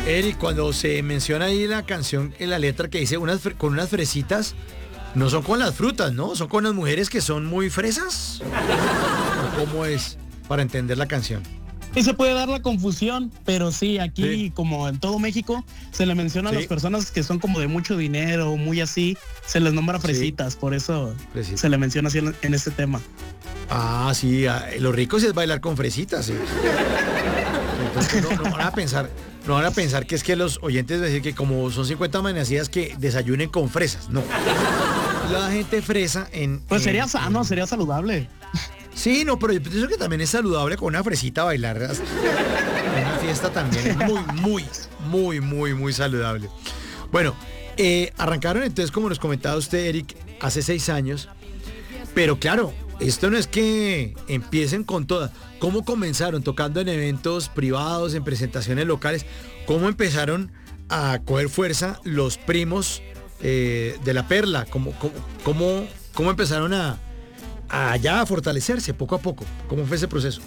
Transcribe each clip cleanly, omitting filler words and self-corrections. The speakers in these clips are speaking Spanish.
Eric, cuando se menciona ahí la canción, en la letra que dice con unas fresitas, no son con las frutas, ¿no? Son con las mujeres que son muy fresas. ¿O cómo es para entender la canción? Sí se puede dar la confusión, pero sí, aquí como en todo México se le menciona a las personas que son como de mucho dinero, muy así, se les nombra fresitas, por eso se le menciona así en este tema. Ah, sí, lo rico sí es bailar con fresitas, sí. Entonces no van a pensar que es que los oyentes decir que como son 50 amanecidas que desayunen con fresas, no. La gente fresa Pues sería sano, sería saludable. Sí, no, pero yo pienso que también es saludable con una fresita bailar. En una fiesta también es muy saludable. Bueno, arrancaron entonces, como nos comentaba usted, Eric, hace 6 años. Pero claro, esto no es que empiecen con todas. ¿Cómo comenzaron? Tocando en eventos privados, en presentaciones locales. ¿Cómo empezaron a coger fuerza los primos de La Perla? ¿Cómo empezaron a fortalecerse poco a poco? ¿Cómo fue ese proceso?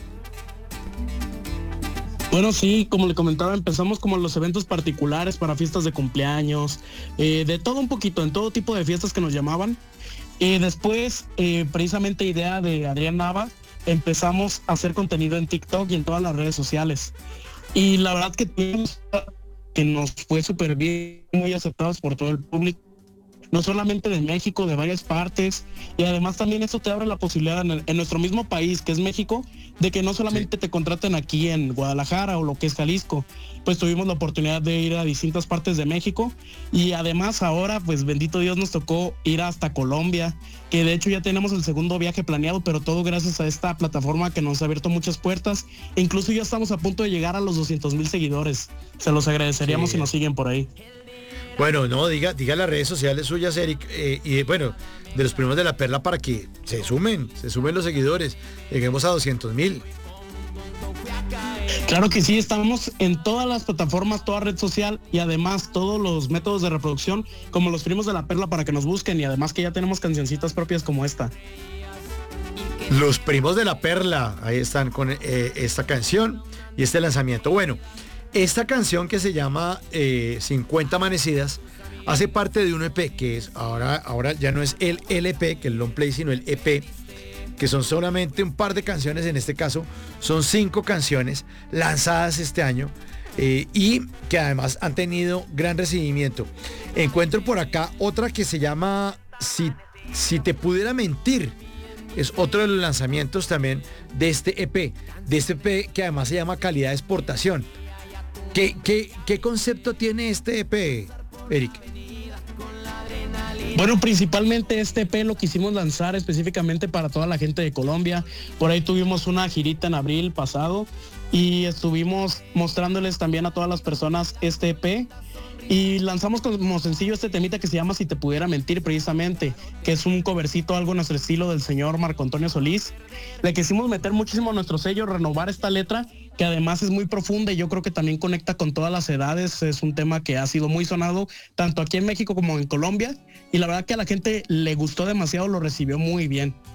Bueno, sí, como le comentaba, empezamos como en los eventos particulares para fiestas de cumpleaños, de todo un poquito, en todo tipo de fiestas que nos llamaban. Después, precisamente idea de Adrián Nava, empezamos a hacer contenido en TikTok y en todas las redes sociales. Y la verdad que nos fue súper bien, muy aceptados por todo el público. No solamente de México, de varias partes, y además también eso te abre la posibilidad en nuestro mismo país, que es México, de que no solamente te contraten aquí en Guadalajara o lo que es Jalisco, pues tuvimos la oportunidad de ir a distintas partes de México, y además ahora, pues bendito Dios, nos tocó ir hasta Colombia, que de hecho ya tenemos el segundo viaje planeado, pero todo gracias a esta plataforma que nos ha abierto muchas puertas, e incluso ya estamos a punto de llegar a los 200,000 seguidores. Se los agradeceríamos si nos siguen por ahí. Bueno, no, diga las redes sociales suyas, Eric, y bueno, de los primos de La Perla para que se sumen los seguidores, lleguemos a 200,000. Claro que sí, estamos en todas las plataformas, toda red social y además todos los métodos de reproducción como los primos de La Perla para que nos busquen, y además que ya tenemos cancioncitas propias como esta. Los primos de La Perla, ahí están con esta canción y este lanzamiento. Bueno, esta canción que se llama 50 amanecidas hace parte de un EP que es ahora ya no es el LP, que el long play, sino el EP, que son solamente un par de canciones. En este caso son 5 canciones lanzadas este año y que además han tenido gran recibimiento. Encuentro por acá otra que se llama Si te pudiera mentir. Es otro de los lanzamientos también de este EP, que además se llama Calidad de Exportación. ¿Qué concepto tiene este EP, Eric? Bueno, principalmente este EP lo quisimos lanzar específicamente para toda la gente de Colombia. Por ahí tuvimos una girita en abril pasado y estuvimos mostrándoles también a todas las personas este EP. Y lanzamos como sencillo este temita que se llama Si te pudiera mentir, precisamente, que es un covercito algo en nuestro estilo del señor Marco Antonio Solís. Le quisimos meter muchísimo a nuestro sello, renovar esta letra, que además es muy profunda y yo creo que también conecta con todas las edades. Es un tema que ha sido muy sonado, tanto aquí en México como en Colombia, y la verdad que a la gente le gustó demasiado, lo recibió muy bien.